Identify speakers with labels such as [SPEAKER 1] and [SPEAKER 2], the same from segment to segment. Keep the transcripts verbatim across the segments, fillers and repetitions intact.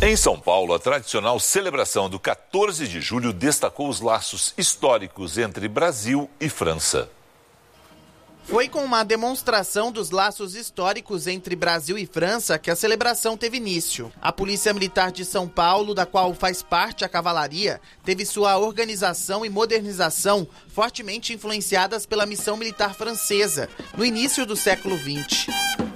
[SPEAKER 1] Em São Paulo, a tradicional celebração do quatorze de julho destacou os laços históricos entre Brasil e França.
[SPEAKER 2] Foi com uma demonstração dos laços históricos entre Brasil e França que a celebração teve início. A Polícia Militar de São Paulo, da qual faz parte a Cavalaria, teve sua organização e modernização fortemente influenciadas pela missão militar francesa, no início do século vinte.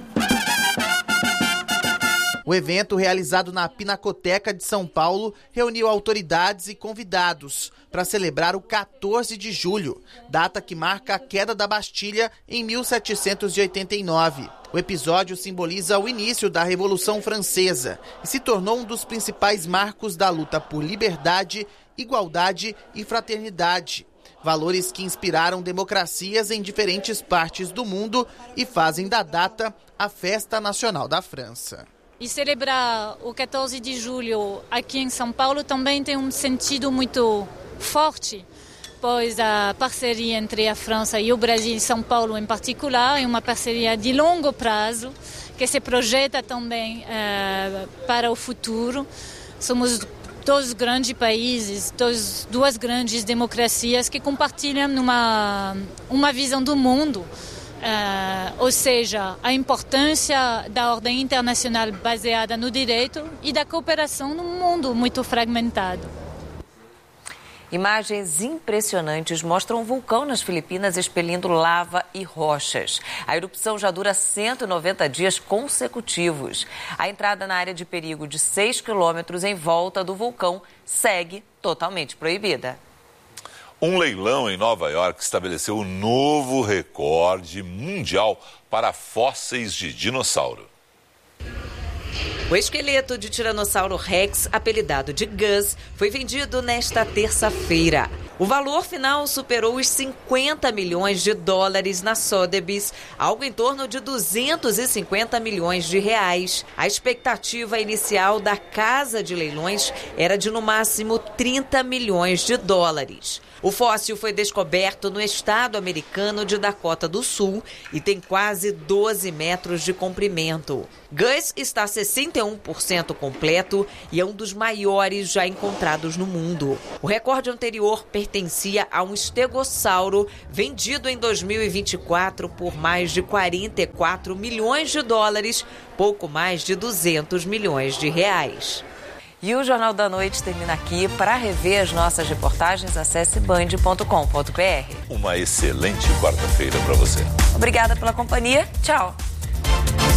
[SPEAKER 2] O evento, realizado na Pinacoteca de São Paulo, reuniu autoridades e convidados para celebrar o quatorze de julho, data que marca a queda da Bastilha em mil setecentos e oitenta e nove. O episódio simboliza o início da Revolução Francesa e se tornou um dos principais marcos da luta por liberdade, igualdade e fraternidade. Valores que inspiraram democracias em diferentes partes do mundo e fazem da data a Festa Nacional da França.
[SPEAKER 3] E celebrar o quatorze de julho aqui em São Paulo também tem um sentido muito forte, pois a parceria entre a França e o Brasil e São Paulo em particular é uma parceria de longo prazo, que se projeta também uh, para o futuro. Somos dois grandes países, dois, duas grandes democracias que compartilham uma, uma visão do mundo. Uh, ou seja, a importância da ordem internacional baseada no direito e da cooperação num mundo muito fragmentado.
[SPEAKER 4] Imagens impressionantes mostram um vulcão nas Filipinas expelindo lava e rochas. A erupção já dura cento e noventa dias consecutivos. A entrada na área de perigo de seis quilômetros em volta do vulcão segue totalmente proibida.
[SPEAKER 1] Um leilão em Nova York estabeleceu um novo recorde mundial para fósseis de dinossauro.
[SPEAKER 4] O esqueleto de Tiranossauro Rex, apelidado de Gus, foi vendido nesta terça-feira. O valor final superou os cinquenta milhões de dólares na Sotheby's, algo em torno de duzentos e cinquenta milhões de reais. A expectativa inicial da casa de leilões era de no máximo trinta milhões de dólares. O fóssil foi descoberto no estado americano de Dakota do Sul e tem quase doze metros de comprimento. Gus está sessenta e um por cento completo e é um dos maiores já encontrados no mundo. O recorde anterior pertencia a um estegossauro vendido em dois mil e vinte e quatro por mais de quarenta e quatro milhões de dólares, pouco mais de duzentos milhões de reais. E o Jornal da Noite termina aqui. Para rever as nossas reportagens, acesse band ponto com ponto br.
[SPEAKER 1] Uma excelente quarta-feira para você.
[SPEAKER 4] Obrigada pela companhia. Tchau.